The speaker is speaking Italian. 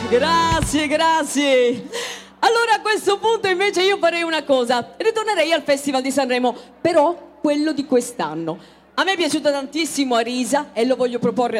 Grazie, grazie. Allora a questo punto invece io farei una cosa, ritornerei al Festival di Sanremo, però quello di quest'anno. A me è piaciuta tantissimo Arisa e lo voglio proporre